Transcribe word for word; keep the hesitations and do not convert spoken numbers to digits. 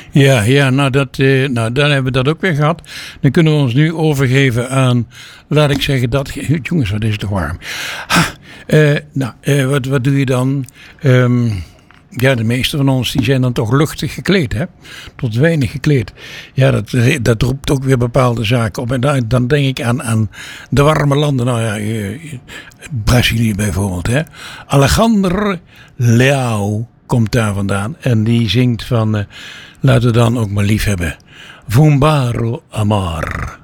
Ja, ja nou, dat, eh, nou, dan hebben we dat ook weer gehad. Dan kunnen we ons nu overgeven aan, laat ik zeggen dat... Jongens, wat is het toch warm. Ha, eh, nou, eh, wat, wat doe je dan? Um, ja, de meeste van ons die zijn dan toch luchtig gekleed, hè? Tot weinig gekleed. Ja, dat, dat roept ook weer bepaalde zaken op. En dan, dan denk ik aan, aan de warme landen. Nou ja, eh, Brazilië bijvoorbeeld, hè? Alejandro Leao komt daar vandaan. En die zingt van, uh, laten we dan ook maar lief hebben. Vumbaro amar.